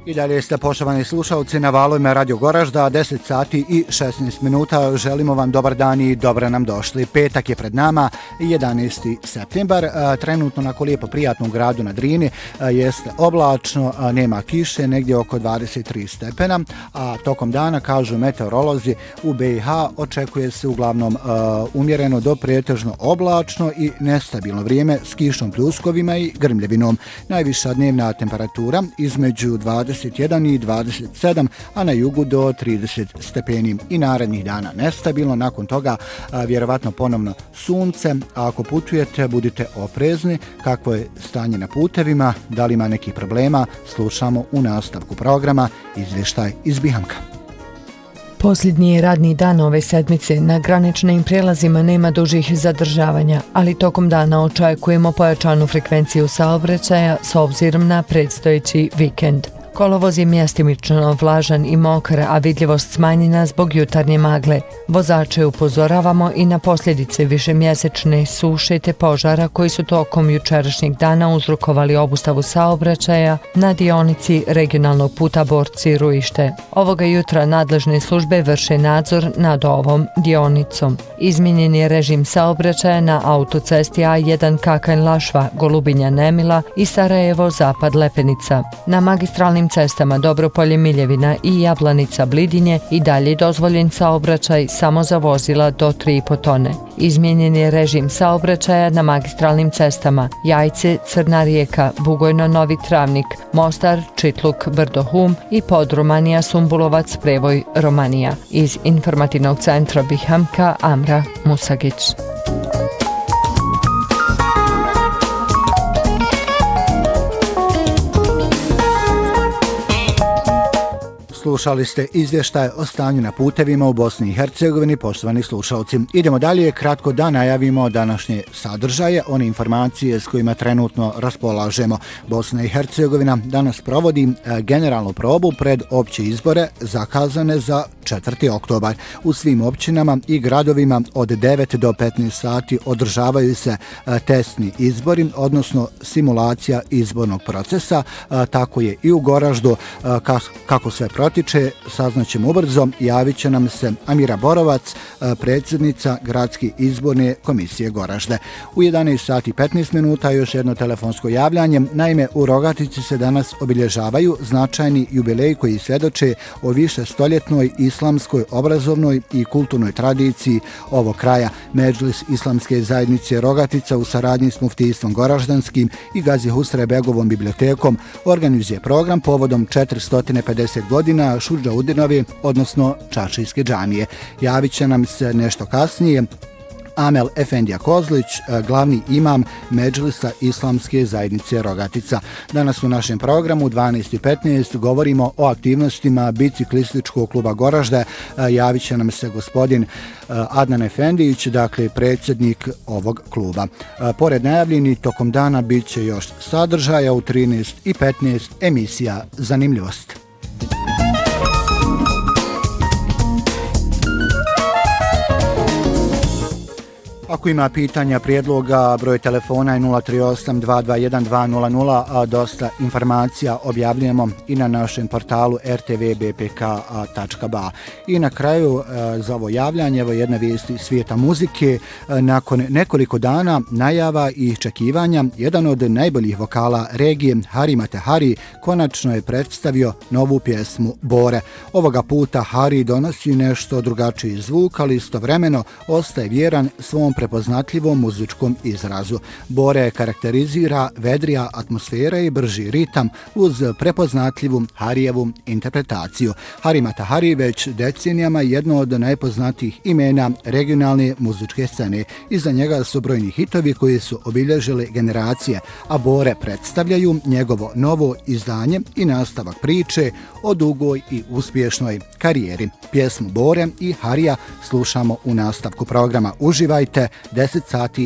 I dalje ste, poštovani slušalci, na valovima Radio Goražda, 10 sati i 16 minuta. Želimo vam dobar dan i dobro nam došli. Petak je pred nama, 11. septembar. Trenutno na lijepo prijatnom gradu na Drini jeste oblačno, nema kiše, negdje oko 23 stepena, a tokom dana, kažu meteorolozi, u BiH očekuje se uglavnom umjereno do pretežno oblačno i nestabilno vrijeme s kišom, pljuskovima i grmljevinom. Najviša dnevna temperatura između 21 i 27, a na jugu do 30 stepeni. I narednih dana nestabilno, nakon toga vjerovatno ponovno sunce. A ako putujete, budite oprezni. Kakvo je stanje na putevima, da li ima nekih problema, slušamo u nastavku programa izvještaj iz Bihamka. Posljednji je radni dan ove sedmice. Na graničnim prijelazima nema dužih zadržavanja, ali tokom dana očekujemo pojačanu frekvenciju saobraćaja s obzirom na predstojeći vikend. Kolovoz je mjestimično vlažan i mokar, a vidljivost smanjena zbog jutarnje magle. Vozače upozoravamo i na posljedice višemjesečne suše te požara koji su tokom jučerašnjeg dana uzrokovali obustavu saobraćaja na dionici regionalnog puta Borci-Ruište. Ovoga jutra nadležne službe vrše nadzor nad ovom dionicom. Izmijenjen je režim saobraćaja na autocesti A1 Kakanj-Lašva, Golubinja-Nemila i Sarajevo-Zapad-Lepenica. Na magistralnim cestama Dobropolje-Miljevina i Jablanica-Blidinje i dalje dozvoljen saobraćaj samo za vozila do 3,5 tone. Izmijenjen je režim saobraćaja na magistralnim cestama Jajce, Crna Rijeka, Bugojno-Novi Travnik, Mostar, Čitluk, Brdo-Hum i Podromanija-Sumbulovac, Prevoj, Romanija. Iz informativnog centra Bihamka, Amra Musagić. Slušali ste izvještaj o stanju na putevima u Bosni i Hercegovini, poštovani slušalci. Idemo dalje, kratko da najavimo današnje sadržaje, one informacije s kojima trenutno raspolažemo. Bosna i Hercegovina danas provodi generalnu probu pred opće izbore zakazane za 4. oktobar. U svim općinama i gradovima od 9 do 15 sati održavaju se testni izbori, odnosno simulacija izbornog procesa. Tako je i u Goraždu. Kako sve protiče, saznaćemo ubrzo. Javit će nam se Amira Borovac, predsjednica Gradske izborne komisije Goražde. U 11 sati 15 minuta još jedno telefonsko javljanje. Naime, u Rogatici se danas obilježavaju značajni jubilej koji svjedoče o višestoljetnoj islamskoj obrazovnoj i kulturnoj tradiciji ovog kraja. Medžlis Islamske zajednice Rogatica u saradnji s muftijstvom Goraždanskim i Gazi Husrebegovom bibliotekom organizuje program povodom 450 godina Šudžaudinovi, odnosno Čačijske džamije. Javit će nam se nešto kasnije Amel Efendija Kozlić, glavni imam Medžlisa Islamske zajednice Rogatica. Danas u našem programu 12:15 govorimo o aktivnostima biciklističkog kluba Goražde. Javit će nam se gospodin Adnan Efendić, dakle predsjednik ovog kluba. Pored najavljeni, tokom dana bit će još sadržaja u 13:15 emisija Zanimljivost. Ako ima pitanja, prijedloga, broj telefona je 038 221 200, a dosta informacija objavljujemo i na našem portalu rtvbpk.ba. I na kraju za ovo javljanje, evo jedna vijest iz svijeta muzike. Nakon nekoliko dana najava i čekivanja, jedan od najboljih vokala regije, Hari Matahari, konačno je predstavio novu pjesmu Bore. Ovoga puta Hari donosi nešto drugačiji zvuk, ali istovremeno ostaje vjeran svom prepoznatljivom muzičkom izrazu. Bore karakterizira vedrija atmosfera i brži ritam uz prepoznatljivu Harijevu interpretaciju. Hari Matahari već decenijama jedno od najpoznatijih imena regionalne muzičke scene. Iza njega su brojni hitovi koji su obilježili generacije, a Bore predstavljaju njegovo novo izdanje i nastavak priče o dugoj i uspješnoj karijeri. Pjesmu Bore i Harija slušamo u nastavku programa. Uživajte, 10 sati